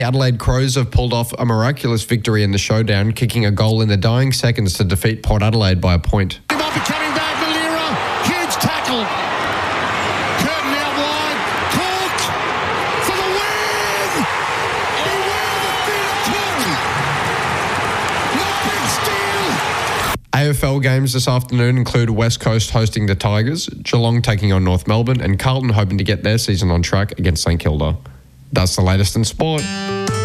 Adelaide Crows have pulled off a miraculous victory in the showdown, kicking a goal in the dying seconds to defeat Port Adelaide by a point. He might be coming back, Valera. Huge tackle. Curtin out wide. Cook for the win. Beware the Cook. Not big steal. AFL games this afternoon include West Coast hosting the Tigers, Geelong taking on North Melbourne, and Carlton hoping to get their season on track against St Kilda. That's the latest in sport.